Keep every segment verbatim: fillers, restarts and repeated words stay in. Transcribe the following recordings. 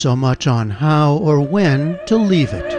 So much on how or when to leave it.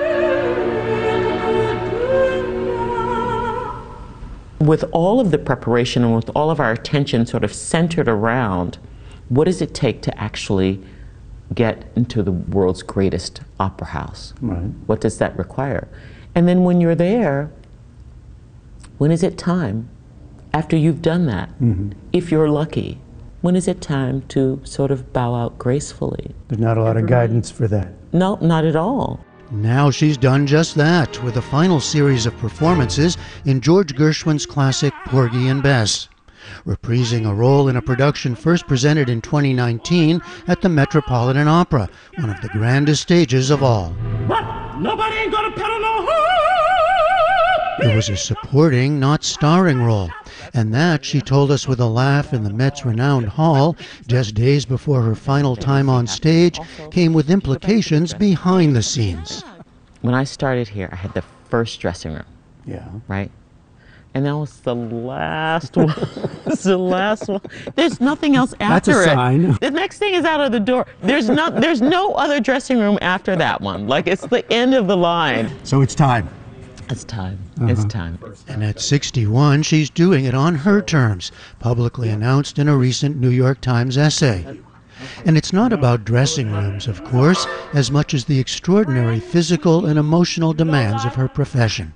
With all of the preparation and with all of our attention sort of centered around what does it take to actually get into the world's greatest opera house? Right. What does that require? And then when you're there, when is it time, after you've done that, mm-hmm. if you're lucky, when is it time to sort of bow out gracefully? There's not a lot of guidance for that. No, not at all. Now she's done just that with a final series of performances in George Gershwin's classic Porgy and Bess, reprising a role in a production first presented in twenty nineteen at the Metropolitan Opera, one of the grandest stages of all. But nobody ain't gonna pedal no It was a supporting, not starring role, and that, she told us with a laugh in the Met's renowned hall, just days before her final time on stage, came with implications behind the scenes. When I started here, I had the first dressing room. Yeah. Right? And that was the last one. It's the last one. There's nothing else after That's a it. sign. The next thing is out of the door. There's not. There's no other dressing room after that one. Like, it's the end of the line. So it's time. It's time. Uh-huh. It's time. And at sixty-one, she's doing it on her terms, publicly announced in a recent New York Times essay. And it's not about dressing rooms, of course, as much as the extraordinary physical and emotional demands of her profession.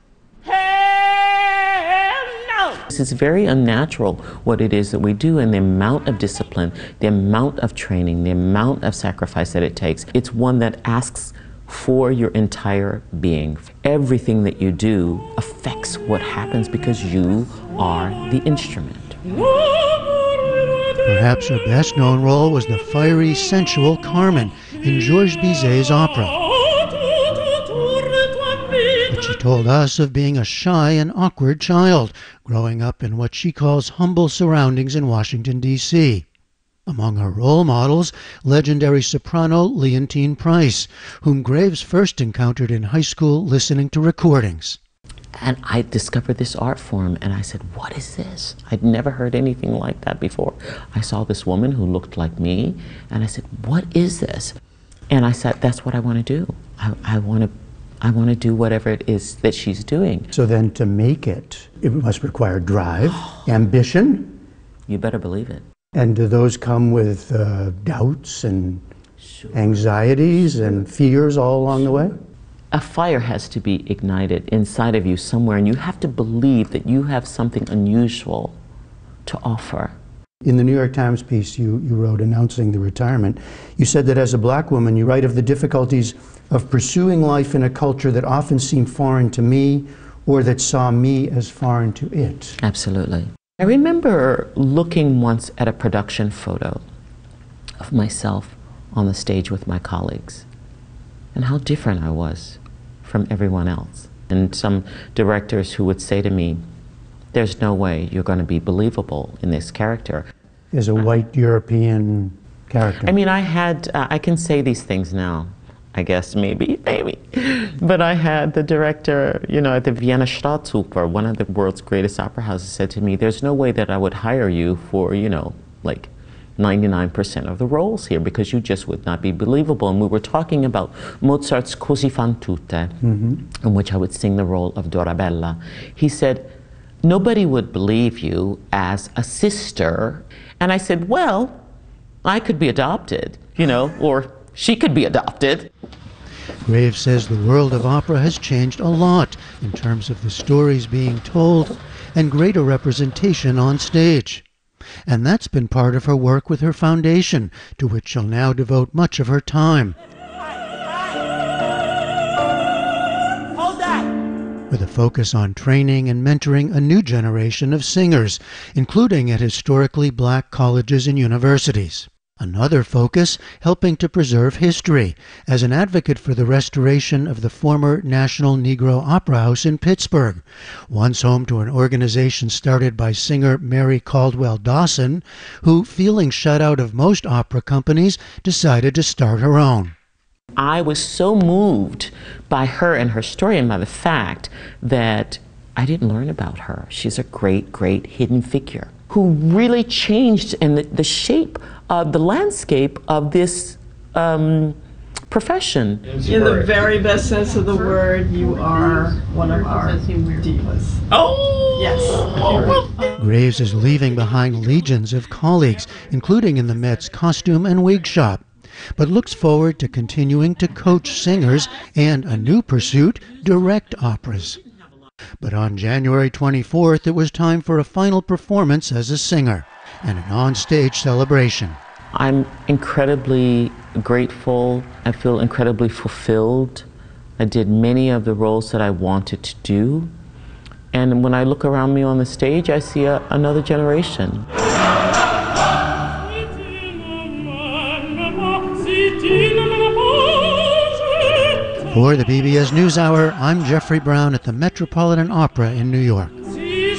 It's very unnatural what it is that we do, and the amount of discipline, the amount of training, the amount of sacrifice that it takes. It's one that asks for your entire being. Everything that you do affects what happens because you are the instrument. Perhaps her best-known role was the fiery, sensual Carmen in Georges Bizet's opera. But she told us of being a shy and awkward child, growing up in what she calls humble surroundings in Washington, D C Among her role models, legendary soprano Leontyne Price, whom Graves first encountered in high school listening to recordings. And I discovered this art form, and I said, what is this? I'd never heard anything like that before. I saw this woman who looked like me, and I said, what is this? And I said, that's what I want to do. I, I want to I want to do whatever it is that she's doing. So then to make it, it must require drive, ambition. You better believe it. And do those come with uh, doubts and Sure. anxieties and fears all along the way? A fire has to be ignited inside of you somewhere, and you have to believe that you have something unusual to offer. In the New York Times piece you, you wrote announcing the retirement, you said that as a black woman, you write of the difficulties of pursuing life in a culture that often seemed foreign to me, or that saw me as foreign to it. Absolutely. I remember looking once at a production photo of myself on the stage with my colleagues, and how different I was from everyone else. And some directors who would say to me, there's no way you're going to be believable in this character. As a white European character. I mean, I had, uh, I can say these things now, I guess, maybe, maybe. But I had the director, you know, at the Vienna Staatsoper, one of the world's greatest opera houses, said to me, there's no way that I would hire you for, you know, like ninety-nine percent of the roles here, because you just would not be believable. And we were talking about Mozart's Così fan tutte, mm-hmm. in which I would sing the role of Dorabella. He said, nobody would believe you as a sister. And I said, well, I could be adopted, you know, or she could be adopted. Graves says the world of opera has changed a lot in terms of the stories being told and greater representation on stage. And that's been part of her work with her foundation, to which she'll now devote much of her time. Hold that! With a focus on training and mentoring a new generation of singers, including at historically black colleges and universities. Another focus, helping to preserve history, as an advocate for the restoration of the former National Negro Opera House in Pittsburgh, once home to an organization started by singer Mary Caldwell Dawson, who, feeling shut out of most opera companies, decided to start her own. I was so moved by her and her story, and by the fact that I didn't learn about her. She's a great, great hidden figure who really changed in the, the shape of the landscape of this um, profession. In the very best sense of the word, you are one of our divas. Oh! Yes. Graves is leaving behind legions of colleagues, including in the Met's costume and wig shop, but looks forward to continuing to coach singers and a new pursuit, direct operas. But on January twenty-fourth, it was time for a final performance as a singer and an on-stage celebration. I'm incredibly grateful. I feel incredibly fulfilled. I did many of the roles that I wanted to do. And when I look around me on the stage, I see a, another generation. For the P B S NewsHour, I'm Jeffrey Brown at the Metropolitan Opera in New York.